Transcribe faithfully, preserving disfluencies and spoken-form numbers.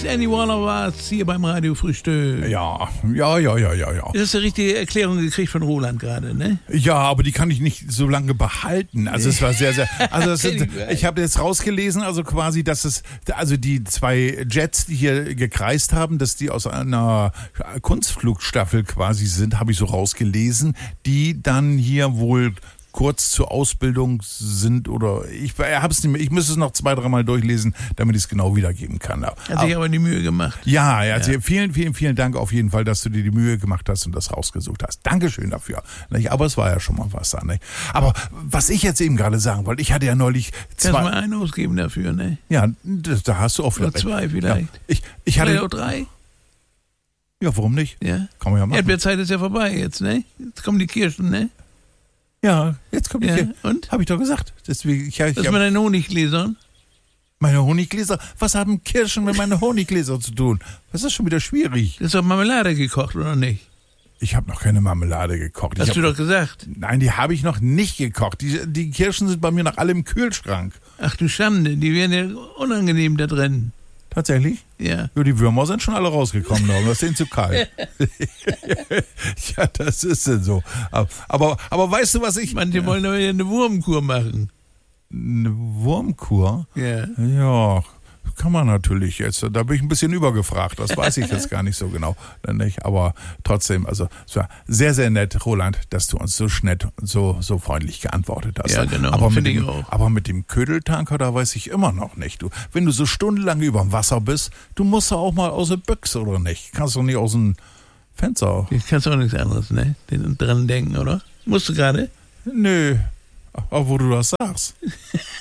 Andy Warner war's hier beim Radiofrühstück. Ja, ja, ja, ja, ja, ja. Du hast die richtige Erklärung gekriegt von Roland gerade, ne? Ja, aber die kann ich nicht so lange behalten. Also es war sehr, sehr. Also das sind, ich habe jetzt rausgelesen, also quasi, dass es, also die zwei Jets, die hier gekreist haben, dass die aus einer Kunstflugstaffel quasi sind, habe ich so rausgelesen, die dann hier wohl kurz zur Ausbildung sind oder ich hab's nicht mehr, ich müsste es noch zwei, dreimal durchlesen, damit ich es genau wiedergeben kann. Hat sich aber die Mühe gemacht. Ja, ja, ja. Vielen, vielen, vielen Dank auf jeden Fall, dass du dir die Mühe gemacht hast und das rausgesucht hast. Dankeschön dafür. Aber es war ja schon mal was da. Nicht? Aber was ich jetzt eben gerade sagen wollte, ich hatte ja neulich zwei... Kannst du mal einen ausgeben dafür, ne? Ja, das, da hast du auch vielleicht... Oder zwei vielleicht. Ja, ich, ich hatte... Vielleicht auch drei? Ja, warum nicht? Ja. Kann man ja machen. Erdbeerzeit ist ja vorbei jetzt, ne? Jetzt kommen die Kirschen, ne? Ja, jetzt kommt ja, die. Und? Habe ich doch gesagt. Deswegen, ich, ich Was mit deinen Honiggläsern? Meine Honiggläser? Was haben Kirschen mit meinen Honiggläsern zu tun? Das ist schon wieder schwierig. Das ist doch Marmelade gekocht, oder nicht? Ich habe noch keine Marmelade gekocht. Hast ich du hab, doch gesagt. Nein, die habe ich noch nicht gekocht. Die, die Kirschen sind bei mir noch alle im Kühlschrank. Ach du Schande, die werden ja unangenehm da drin. Tatsächlich? Ja. Ja, die Würmer sind schon alle rausgekommen, aber das ist denen zu kalt. Ja, das ist denn so. Aber, aber, aber weißt du, was ich... Manche ja. wollen aber ja eine Wurmkur machen. Eine Wurmkur? Ja. Ja, kann man natürlich jetzt. Da bin ich ein bisschen übergefragt. Das weiß ich jetzt gar nicht so genau. Nicht? Aber trotzdem, also es war sehr, sehr nett, Roland, dass du uns so nett und so, so freundlich geantwortet hast. Ja, genau. Aber mit, ich dem, auch. aber mit dem Ködeltanker, da weiß ich immer noch nicht. Du, wenn du so stundenlang über dem Wasser bist, du musst ja auch mal aus der Büchse, oder nicht? Kannst du nicht aus dem Fenster. Jetzt kannst du auch nichts anderes, ne? Dran denken, oder? Musst du gerade? Nö. Aber wo du das sagst.